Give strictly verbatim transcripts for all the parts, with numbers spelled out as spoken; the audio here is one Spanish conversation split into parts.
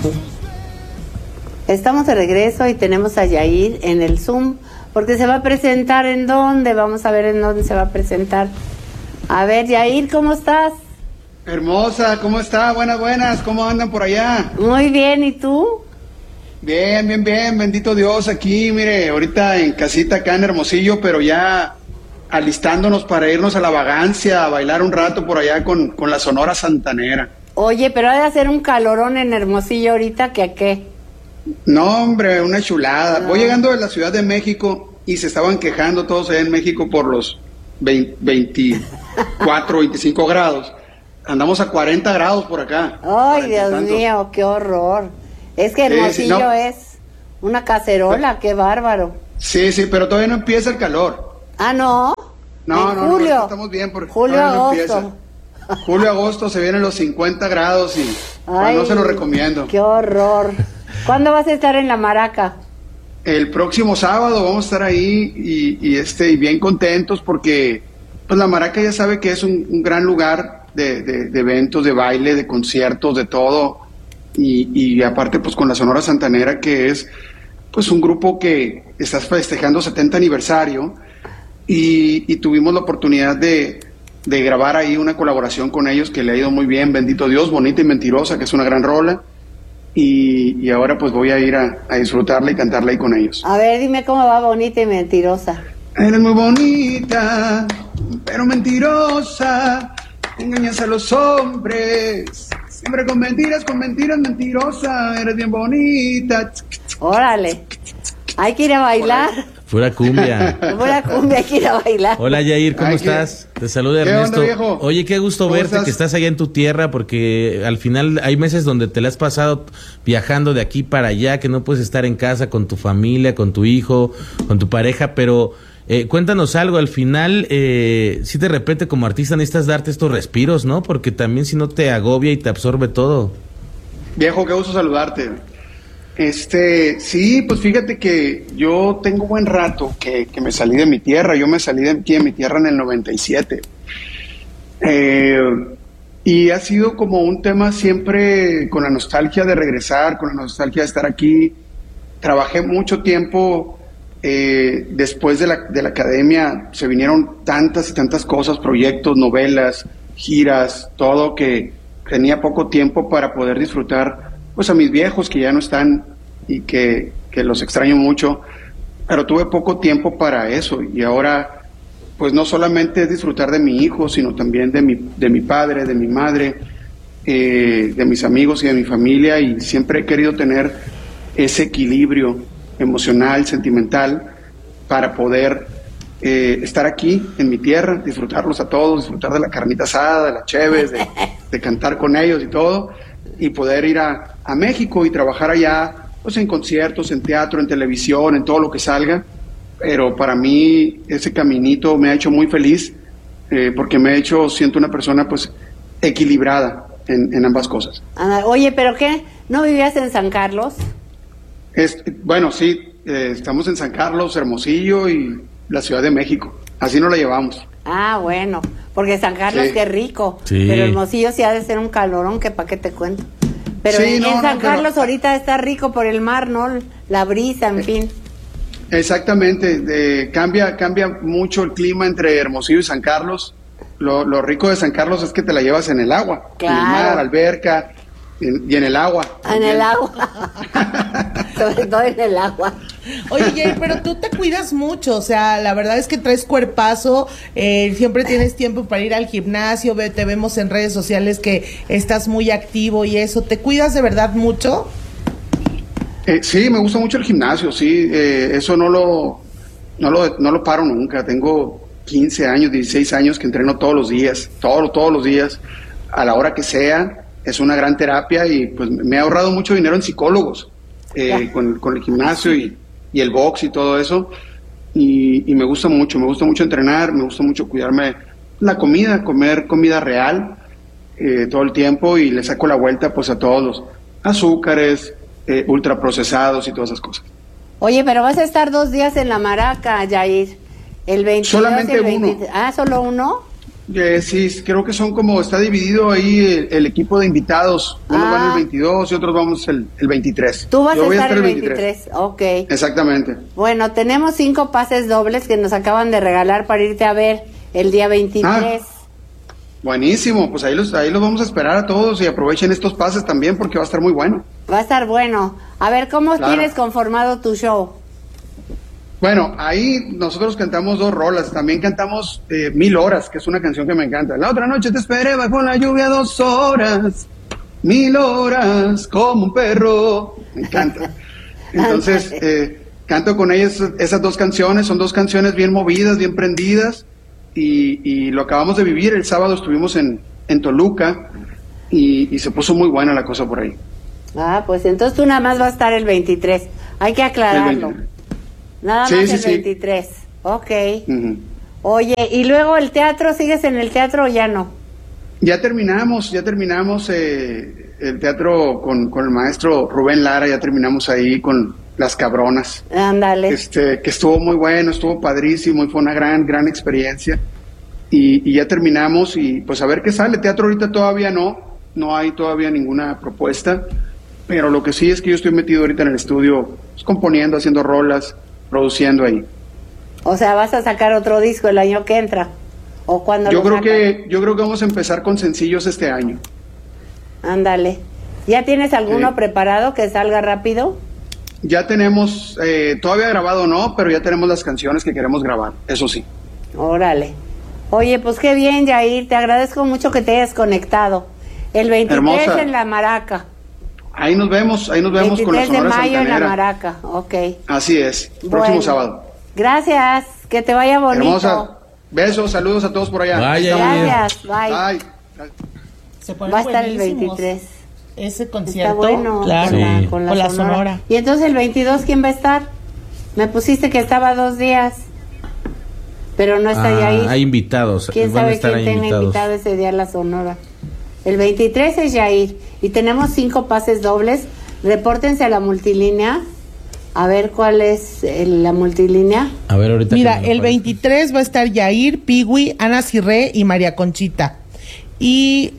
Estamos de regreso y tenemos a Yair en el Zoom, porque se va a presentar en dónde, vamos a ver en dónde se va a presentar. A ver, Yair, ¿cómo estás? Hermosa, ¿cómo está? Buenas, buenas, ¿cómo andan por allá? Muy bien, ¿y tú? Bien, bien, bien, bendito Dios, aquí, mire, ahorita en casita acá en Hermosillo, pero ya alistándonos para irnos a la vagancia, a bailar un rato por allá con, con la Sonora Santanera. Oye, pero ha de hacer un calorón en Hermosillo ahorita, ¿que a qué? No, hombre, una chulada. No. Voy llegando de la Ciudad de México y se estaban quejando todos allá en México por los veinte, veinticuatro, veinticinco grados. Andamos a cuarenta grados por acá. Ay, Dios mío, qué horror. Es que Hermosillo sí, sí, no. es una cacerola, qué bárbaro. Sí, sí, pero todavía no empieza el calor. Ah, ¿no? No, en no, julio. no, estamos bien porque julio, no agosto. Julio, agosto se vienen los cincuenta grados y Ay, no se lo recomiendo. Qué horror. ¿Cuándo vas a estar en La Maraca? El próximo sábado vamos a estar ahí y, y este y bien contentos porque pues La Maraca ya sabe que es un, un gran lugar de, de, de eventos, de baile, de conciertos, de todo y, y aparte pues con la Sonora Santanera, que es pues un grupo que está festejando setenta aniversario y, y tuvimos la oportunidad de, de grabar ahí una colaboración con ellos que le ha ido muy bien, bendito Dios, Bonita y Mentirosa, que es una gran rola. Y, y ahora pues voy a ir a, a disfrutarla y cantarla ahí con ellos. A ver, dime cómo va Bonita y Mentirosa. Eres muy bonita, pero mentirosa, engañas a los hombres, siempre con mentiras, con mentiras, mentirosa, eres bien bonita. Órale, hay que ir a bailar. Pura cumbia. Pura cumbia, hay que ir a bailar. Hola Yair, ¿cómo Ay, estás? ¿Qué? Te saluda Ernesto. ¿Qué onda, viejo? Oye, qué gusto verte, estás? Que estás allá en tu tierra, porque al final hay meses donde te la has pasado viajando de aquí para allá, que no puedes estar en casa con tu familia, con tu hijo, con tu pareja, pero eh, cuéntanos algo, al final, eh, si de repente como artista necesitas darte estos respiros, ¿no? Porque también si no te agobia y te absorbe todo. Viejo, qué gusto saludarte. Este, sí, pues fíjate que yo tengo buen rato que, que me salí de mi tierra. Yo me salí de aquí de mi tierra en el noventa y siete. Eh, y ha sido como un tema siempre con la nostalgia de regresar, con la nostalgia de estar aquí. Trabajé mucho tiempo eh, después de la, de la academia. Se vinieron tantas y tantas cosas, proyectos, novelas, giras, todo, que tenía poco tiempo para poder disfrutar pues a mis viejos que ya no están y que, que los extraño mucho, pero tuve poco tiempo para eso y ahora pues no solamente es disfrutar de mi hijo, sino también de mi, de mi padre, de mi madre, eh, de mis amigos y de mi familia, y siempre he querido tener ese equilibrio emocional, sentimental, para poder eh, estar aquí en mi tierra, disfrutarlos a todos, disfrutar de la carnita asada, de las cheves, de, de cantar con ellos y todo, y poder ir a, a México y trabajar allá, pues en conciertos, en teatro, en televisión, en todo lo que salga. Pero para mí ese caminito me ha hecho muy feliz, eh, porque me ha hecho, siento una persona pues equilibrada en, en ambas cosas. Ah, oye, ¿pero qué? ¿No vivías en San Carlos? Es, bueno, sí, eh, estamos en San Carlos, Hermosillo y la Ciudad de México, así nos la llevamos. Ah, bueno, porque San Carlos, sí. Qué rico, sí. Pero Hermosillo sí ha de ser un calorón, que pa' qué te cuento. Pero sí, en, no, en San no, Carlos pero... ahorita está rico por el mar, ¿no? La brisa, en eh, fin. Exactamente, de, cambia cambia mucho el clima entre Hermosillo y San Carlos. Lo, lo rico de San Carlos es que te la llevas en el agua, claro. En el mar, alberca, en, y en el agua. En también. El agua, sobre todo en el agua. Oye, Jay, pero tú te cuidas mucho, o sea, la verdad es que traes cuerpazo, eh, siempre tienes tiempo para ir al gimnasio, ve, te vemos en redes sociales que estás muy activo y eso, ¿te cuidas de verdad mucho? Eh, sí, me gusta mucho el gimnasio, sí, eh, eso no lo, no lo, no lo paro nunca. Tengo quince años, dieciséis años que entreno todos los días, todos, todos los días, a la hora que sea. Es una gran terapia y pues me ha ahorrado mucho dinero en psicólogos, eh, con, con el gimnasio y, y el box y todo eso, y, y me gusta mucho, me gusta mucho entrenar, me gusta mucho cuidarme la comida, comer comida real eh, todo el tiempo, y le saco la vuelta pues a todos los azúcares, eh, ultraprocesados y todas esas cosas. Oye, pero vas a estar dos días en La Maraca, Yair, el veintidós solamente y el veinte... uno. Ah, ¿solo uno? Eh, sí, creo que son como, está dividido ahí el, el equipo de invitados. Unos ah. van el veintidós y otros vamos el, el veintitrés. Tú vas Yo a estar, estar el veintitrés. veintitrés, ok. Exactamente. Bueno, tenemos cinco pases dobles que nos acaban de regalar para irte a ver el día veintitrés. Ah. Buenísimo, pues ahí los, ahí los vamos a esperar a todos y aprovechen estos pases también porque va a estar muy bueno. Va a estar bueno. A ver, ¿cómo claro. tienes conformado tu show? Bueno, ahí nosotros cantamos dos rolas, también cantamos eh, Mil Horas, que es una canción que me encanta. La otra noche te esperé bajo la lluvia dos horas, mil horas, como un perro. Me encanta. Entonces, eh, canto con ellas esas dos canciones, son dos canciones bien movidas, bien prendidas. Y, y lo acabamos de vivir, el sábado estuvimos en, en Toluca y, y se puso muy buena la cosa por ahí. Ah, pues entonces tú nada más vas a estar el veintitrés, hay que aclararlo. Nada sí, más sí, el veintitrés, sí. Ok. Uh-huh. Oye, ¿y luego el teatro, sigues en el teatro o ya no? Ya terminamos, ya terminamos eh, el teatro con, con el maestro Rubén Lara, ya terminamos ahí con Las Cabronas. Ándale. Este, que estuvo muy bueno, estuvo padrísimo y fue una gran, gran experiencia. Y, y ya terminamos y pues a ver qué sale. Teatro ahorita todavía no, no hay todavía ninguna propuesta, pero lo que sí es que yo estoy metido ahorita en el estudio, pues, componiendo, haciendo rolas, produciendo ahí. O sea, ¿vas a sacar otro disco el año que entra? ¿O cuándo yo lo creo sacan? que Yo creo que vamos a empezar con sencillos este año. Ándale. ¿Ya tienes alguno sí. preparado que salga rápido? Ya tenemos, eh, todavía grabado no, pero ya tenemos las canciones que queremos grabar, eso sí. Órale. Oye, pues qué bien, Yair, te agradezco mucho que te hayas conectado. El veintitrés Hermosa. En La Maraca. Ahí nos vemos, ahí nos vemos con la Sonora veintitrés de mayo Santanera. En La Maraca, ok. Así es, próximo bueno, sábado. Gracias, que te vaya bonito. Hermosa, besos, saludos a todos por allá. Vaya, gracias, bye. bye. Se Va a estar el veintitrés. Ese concierto, está bueno, claro, con, sí. la, con, la, con la sonora. sonora. Y entonces el veintidós, ¿quién va a estar? Me pusiste que estaba dos días, pero no está ah, ahí. Hay invitados. ¿Quién sabe quién tenga invitados. invitado ese día a la Sonora? El veintitrés es Yair y tenemos cinco pases dobles. Repórtense a la multilínea. A ver cuál es el, la multilínea. A ver ahorita. Mira, el veintitrés va a estar Yair, Pigui, Ana Cirré y María Conchita. Y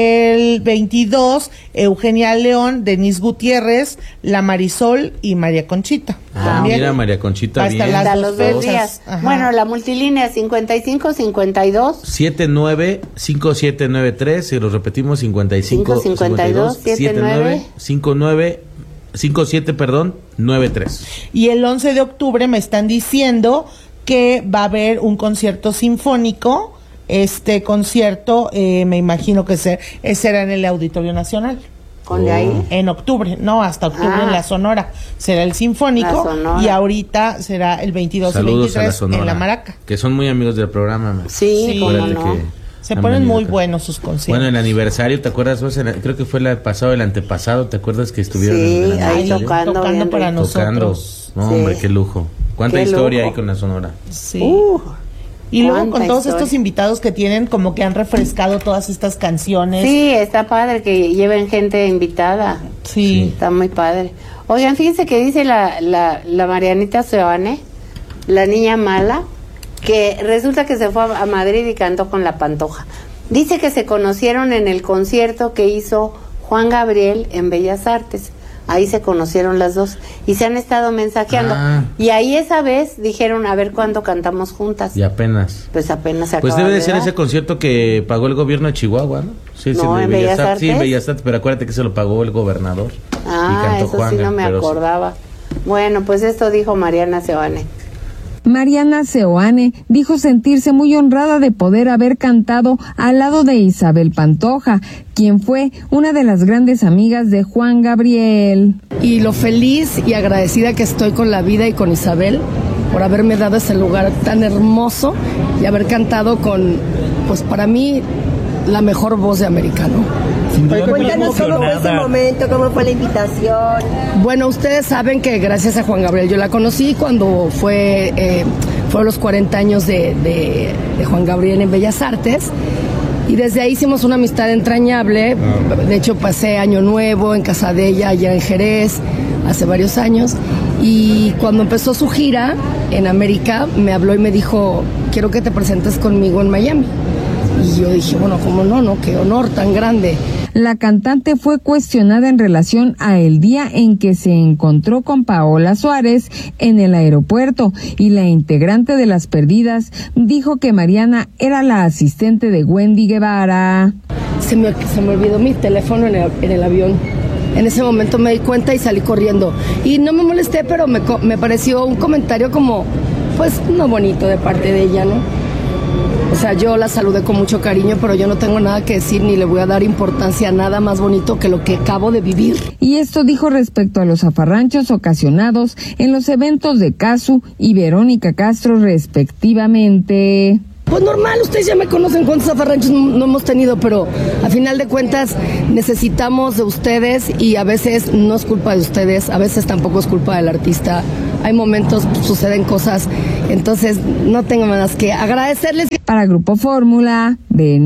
el veintidós, Eugenia León, Denise Gutiérrez, La Marisol y María Conchita. Ah, también. Mira, María Conchita hasta bien. Hasta los dos días. Ajá. Bueno, la multilínea cincuenta y cinco cincuenta y dos setenta y nueve cincuenta y siete noventa y tres, y lo repetimos cincuenta y cinco cincuenta y dos setenta y nueve cincuenta y nueve cincuenta y siete, perdón, noventa y tres. Y el once de octubre me están diciendo que va a haber un concierto sinfónico. Este concierto, eh, me imagino que se, será en el Auditorio Nacional. ¿Con de ahí? En octubre, no, hasta octubre ah. en la Sonora. Será el Sinfónico y ahorita será el veintidós Saludos y veintitrés a la Sonora, en La Maraca. Que son muy amigos del programa. Sí, sí, cómo no. Se ponen muy acá. Buenos sus conciertos. Bueno, el aniversario, ¿te acuerdas? Creo que fue el pasado, el antepasado, ¿te acuerdas que estuvieron sí, en el ahí tocando, tocando para nosotros? Tocando. No, sí. Hombre, qué lujo. ¿Cuánta qué historia lujo. Hay con la Sonora? Sí. Uh. Y luego con todos historia? Estos invitados que tienen, como que han refrescado todas estas canciones. Sí, está padre que lleven gente invitada. Sí. Está muy padre. Oigan, fíjense que dice la, la, la Marianita Seoane, la niña mala, que resulta que se fue a Madrid y cantó con La Pantoja. Dice que se conocieron en el concierto que hizo Juan Gabriel en Bellas Artes. Ahí se conocieron las dos y se han estado mensajeando. Ah. Y ahí esa vez dijeron a ver cuándo cantamos juntas. Y apenas. Pues apenas se Pues acaba debe de de ser dar. Ese concierto que pagó el gobierno de Chihuahua, ¿no? Sí, no, sí, en Bellas, Bellas Artes. Sí, en Bellas Artes, pero acuérdate que se lo pagó el gobernador. Ah, y cantó eso Juan, sí no me acordaba. Sí. Bueno, pues esto dijo Mariana Seoane. Mariana Seoane dijo sentirse muy honrada de poder haber cantado al lado de Isabel Pantoja, quien fue una de las grandes amigas de Juan Gabriel. Y lo feliz y agradecida que estoy con la vida y con Isabel por haberme dado ese lugar tan hermoso y haber cantado con, pues para mí, la mejor voz de americano. Cuéntanos cómo fue ese momento, cómo fue la invitación. Bueno, ustedes saben que gracias a Juan Gabriel yo la conocí cuando fue eh, fueron los cuarenta años de, de, de Juan Gabriel en Bellas Artes y desde ahí hicimos una amistad entrañable. De hecho pasé Año Nuevo en casa de ella allá en Jerez hace varios años y cuando empezó su gira en América me habló y me dijo quiero que te presentes conmigo en Miami. Y yo dije, bueno, cómo no, no, qué honor tan grande. La cantante fue cuestionada en relación a el día en que se encontró con Paola Suárez en el aeropuerto, y la integrante de Las Perdidas dijo que Mariana era la asistente de Wendy Guevara. Se me, se me olvidó mi teléfono en el, en el avión. En ese momento me di cuenta y salí corriendo. Y no me molesté, pero me, me pareció un comentario como, pues, no bonito de parte de ella, ¿no? O sea, yo la saludé con mucho cariño, pero yo no tengo nada que decir ni le voy a dar importancia a nada más bonito que lo que acabo de vivir. Y esto dijo respecto a los zafarranchos ocasionados en los eventos de Casu y Verónica Castro respectivamente. Pues normal, ustedes ya me conocen cuántos zafarranchos no hemos tenido, pero a final de cuentas necesitamos de ustedes y a veces no es culpa de ustedes, a veces tampoco es culpa del artista. Hay momentos, suceden cosas, entonces no tengo más que agradecerles. Para Grupo Fórmula, ven.